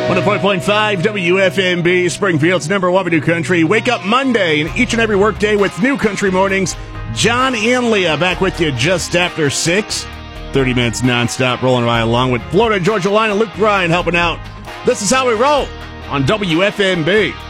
104.5 WFMB, Springfield's number one new country. Wake up Monday and each and every workday with New Country Mornings. John and Leah back with you just after 6. 30 minutes nonstop rolling right along with Florida Georgia Line and Luke Bryan helping out. This is how we roll on WFMB.